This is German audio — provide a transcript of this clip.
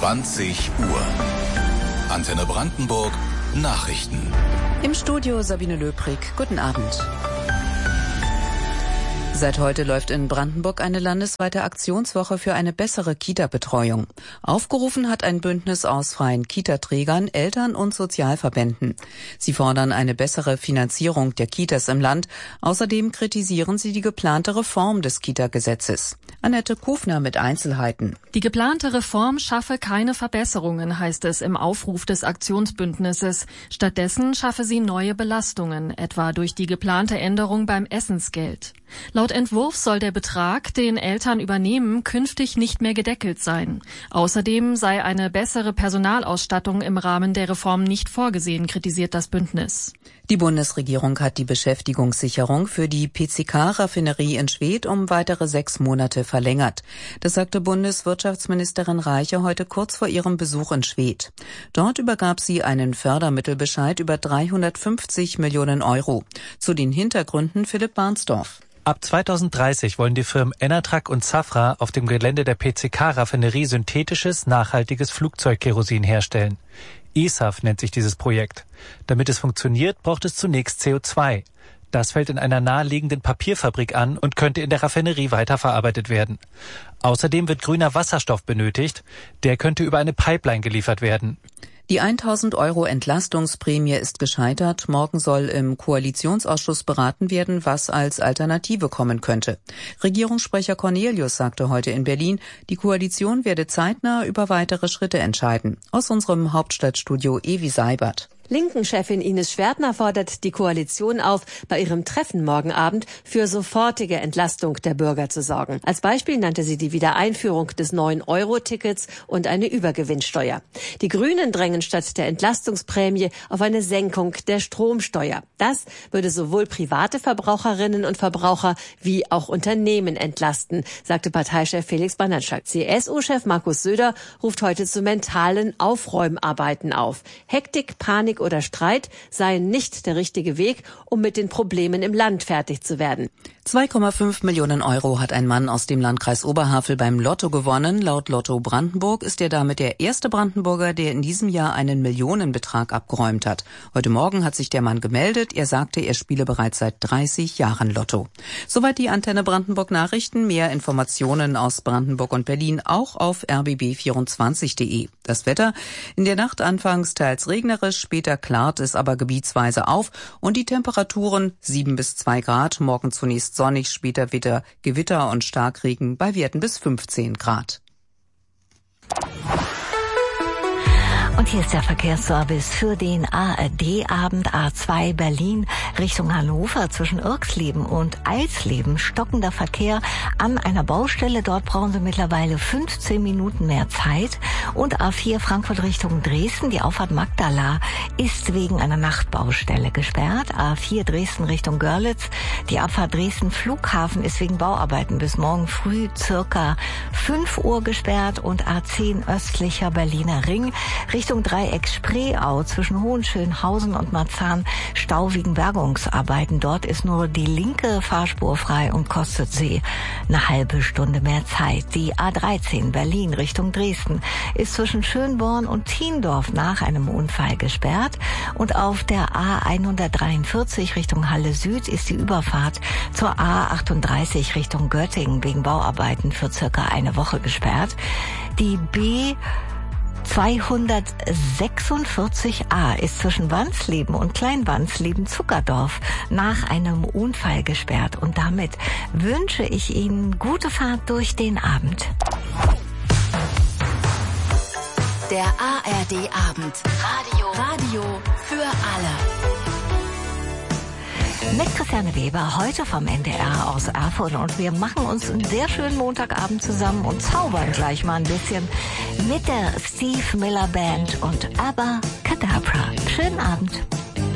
20 Uhr. Antenne Brandenburg, Nachrichten. Im Studio Sabine Löbrig. Guten Abend. Seit heute läuft in Brandenburg eine landesweite Aktionswoche für eine bessere Kita-Betreuung. Aufgerufen hat ein Bündnis aus freien Kita-Trägern, Eltern und Sozialverbänden. Sie fordern eine bessere Finanzierung der Kitas im Land. Außerdem kritisieren sie die geplante Reform des Kita-Gesetzes. Annette Kufner mit Einzelheiten. Die geplante Reform schaffe keine Verbesserungen, heißt es im Aufruf des Aktionsbündnisses. Stattdessen schaffe sie neue Belastungen, etwa durch die geplante Änderung beim Essensgeld. Laut Entwurf soll der Betrag, den Eltern übernehmen, künftig nicht mehr gedeckelt sein. Außerdem sei eine bessere Personalausstattung im Rahmen der Reform nicht vorgesehen, kritisiert das Bündnis. Die Bundesregierung hat die Beschäftigungssicherung für die PCK-Raffinerie in Schwedt um weitere 6 Monate verlängert. Das sagte Bundeswirtschaftsministerin Reiche heute kurz vor ihrem Besuch in Schwedt. Dort übergab sie einen Fördermittelbescheid über 350 Millionen Euro. Zu den Hintergründen Philipp Barnsdorf. Ab 2030 wollen die Firmen Enatrac und Safra auf dem Gelände der PCK-Raffinerie synthetisches, nachhaltiges Flugzeugkerosin herstellen. eSAF nennt sich dieses Projekt. Damit es funktioniert, braucht es zunächst CO2. Das fällt in einer naheliegenden Papierfabrik an und könnte in der Raffinerie weiterverarbeitet werden. Außerdem wird grüner Wasserstoff benötigt. Der könnte über eine Pipeline geliefert werden. Die 1.000 Euro Entlastungsprämie ist gescheitert. Morgen soll im Koalitionsausschuss beraten werden, was als Alternative kommen könnte. Regierungssprecher Cornelius sagte heute in Berlin, die Koalition werde zeitnah über weitere Schritte entscheiden. Aus unserem Hauptstadtstudio Evi Seibert. Linken-Chefin Ines Schwertner fordert die Koalition auf, bei ihrem Treffen morgen Abend für sofortige Entlastung der Bürger zu sorgen. Als Beispiel nannte sie die Wiedereinführung des 9-Euro-Tickets und eine Übergewinnsteuer. Die Grünen drängen statt der Entlastungsprämie auf eine Senkung der Stromsteuer. Das würde sowohl private Verbraucherinnen und Verbraucher wie auch Unternehmen entlasten, sagte Parteichef Felix Banatschak. CSU-Chef Markus Söder ruft heute zu mentalen Aufräumarbeiten auf. Hektik, Panik oder Streit seien nicht der richtige Weg, um mit den Problemen im Land fertig zu werden. 2,5 Millionen Euro hat ein Mann aus dem Landkreis Oberhavel beim Lotto gewonnen. Laut Lotto Brandenburg ist er damit der erste Brandenburger, der in diesem Jahr einen Millionenbetrag abgeräumt hat. Heute Morgen hat sich der Mann gemeldet. Er sagte, er spiele bereits seit 30 Jahren Lotto. Soweit die Antenne Brandenburg Nachrichten. Mehr Informationen aus Brandenburg und Berlin auch auf rbb24.de. Das Wetter: in der Nacht anfangs teils regnerisch, später klart es aber gebietsweise auf und die Temperaturen 7 bis 2 Grad. Morgen zunächst sonnig, später wieder Gewitter und Starkregen bei Werten bis 15 Grad. Und hier ist der Verkehrsservice für den ARD-Abend. A2 Berlin Richtung Hannover zwischen Irxleben und Eilsleben. Stockender Verkehr an einer Baustelle. Dort brauchen Sie mittlerweile 15 Minuten mehr Zeit. Und A4 Frankfurt Richtung Dresden. Die Auffahrt Magdala ist wegen einer Nachtbaustelle gesperrt. A4 Dresden Richtung Görlitz. Die Abfahrt Dresden Flughafen ist wegen Bauarbeiten bis morgen früh circa 5 Uhr gesperrt. Und A10 östlicher Berliner Ring Richtung Dreieck Spreeau zwischen Hohenschönhausen und Marzahn Stau wegen Bergungsarbeiten. Dort ist nur die linke Fahrspur frei und kostet Sie eine halbe Stunde mehr Zeit. Die A13 Berlin Richtung Dresden ist zwischen Schönborn und Thiendorf nach einem Unfall gesperrt. Und auf der A143 Richtung Halle Süd ist die Überfahrt zur A38 Richtung Göttingen wegen Bauarbeiten für circa eine Woche gesperrt. Die B 246a ist zwischen Wansleben und Kleinwansleben-Zuckerdorf nach einem Unfall gesperrt. Und damit wünsche ich Ihnen gute Fahrt durch den Abend. Der ARD-Abend. Radio für alle. Mit Christiane Weber, heute vom NDR aus Erfurt. Und wir machen uns einen sehr schönen Montagabend zusammen und zaubern gleich mal ein bisschen mit der Steve Miller Band und Abracadabra. Schönen Abend.